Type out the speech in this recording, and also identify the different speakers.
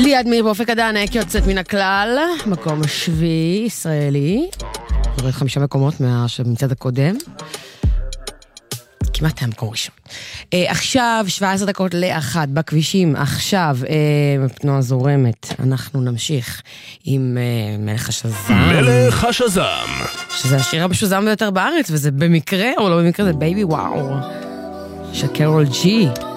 Speaker 1: עדי אדמיר באופק הדענק יוצאת מן הכלל, מקום שביעי, ישראלי, יורד 5 מקומות מהמצעד הקודם, כמעט היה מקום ראשון. עכשיו 17:01 בכבישים, עכשיו תנועה זורמת, אנחנו נמשיך עם מלך השזם.
Speaker 2: מלך השזם.
Speaker 1: שזה השיר המשוזם ביותר בארץ, וזה במקרה, או לא במקרה, זה בייבי וואו. של קרול ג'י.